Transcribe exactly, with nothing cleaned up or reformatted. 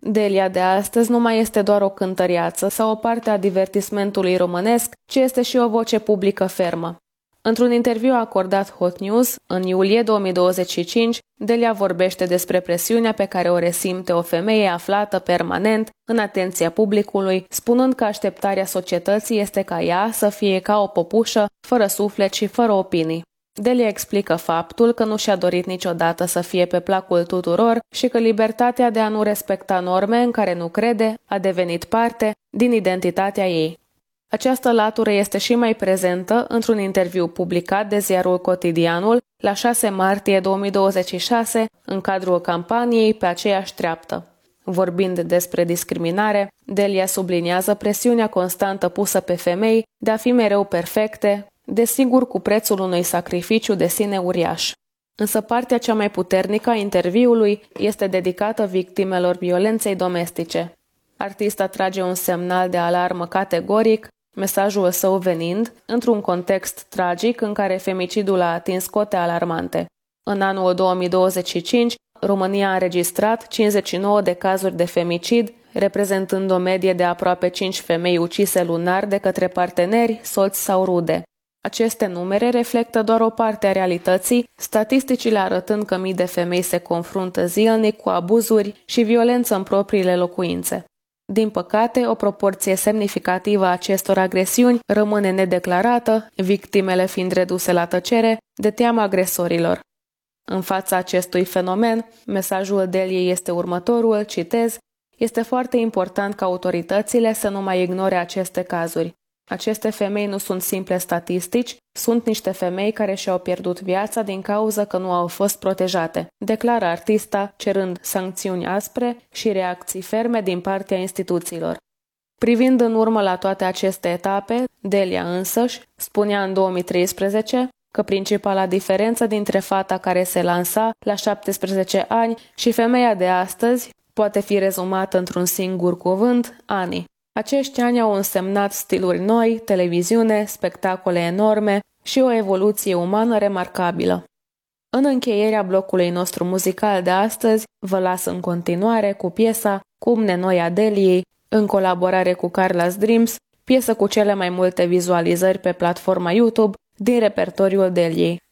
Delia de astăzi nu mai este doar o cântăreață sau o parte a divertismentului românesc, ci este și o voce publică fermă. Într-un interviu acordat Hot News, în iulie două mii douăzeci și cinci, Delia vorbește despre presiunea pe care o resimte o femeie aflată permanent în atenția publicului, spunând că așteptarea societății este ca ea să fie ca o popușă, fără suflet și fără opinii. Delia explică faptul că nu și-a dorit niciodată să fie pe placul tuturor și că libertatea de a nu respecta norme în care nu crede a devenit parte din identitatea ei. Această latură este și mai prezentă într-un interviu publicat de ziarul Cotidianul la șase martie două mii douăzeci și șase, în cadrul campaniei Pe aceeași treaptă. Vorbind despre discriminare, Delia subliniază presiunea constantă pusă pe femei de a fi mereu perfecte, desigur cu prețul unui sacrificiu de sine uriaș. Însă partea cea mai puternică a interviului este dedicată victimelor violenței domestice. Artista trage un semnal de alarmă categoric, mesajul său venind într-un context tragic în care femicidul a atins cote alarmante. În anul două mii douăzeci și cinci, România a înregistrat cincizeci și nouă de cazuri de femicid, reprezentând o medie de aproape cinci femei ucise lunar de către parteneri, soți sau rude. Aceste numere reflectă doar o parte a realității, statisticile arătând că mii de femei se confruntă zilnic cu abuzuri și violență în propriile locuințe. Din păcate, o proporție semnificativă a acestor agresiuni rămâne nedeclarată, victimele fiind reduse la tăcere de teama agresorilor. În fața acestui fenomen, mesajul Deliei este următorul, citez, este foarte important ca autoritățile să nu mai ignore aceste cazuri. Aceste femei nu sunt simple statistici, sunt niște femei care și-au pierdut viața din cauza că nu au fost protejate, declară artista, cerând sancțiuni aspre și reacții ferme din partea instituțiilor. Privind în urmă la toate aceste etape, Delia însăși spunea în două mii treisprezece că principala diferență dintre fata care se lansa la șaptesprezece ani și femeia de astăzi poate fi rezumată într-un singur cuvânt, ani. Acești ani au însemnat stiluri noi, televiziune, spectacole enorme și o evoluție umană remarcabilă. În încheierea blocului nostru muzical de astăzi, vă las în continuare cu piesa Cumne noi a Deliei, în colaborare cu Carla's Dreams, piesă cu cele mai multe vizualizări pe platforma YouTube din repertoriul Deliei.